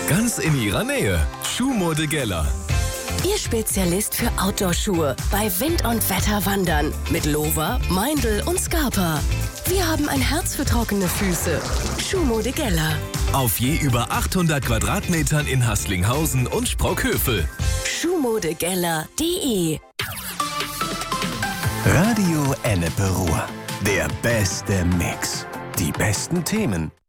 Ganz in Ihrer Nähe. Schuhmode Geller. Ihr Spezialist für Outdoor-Schuhe bei Wind und Wetter wandern mit Lova, Meindl und Scarpa. Wir haben ein Herz für trockene Füße. Schuhmode Geller. Auf je über 800 Quadratmetern in Haßlinghausen und Sprockhövel. Schuhmodegeller.de Radio Ennepe Ruhr. Der beste Mix. Die besten Themen,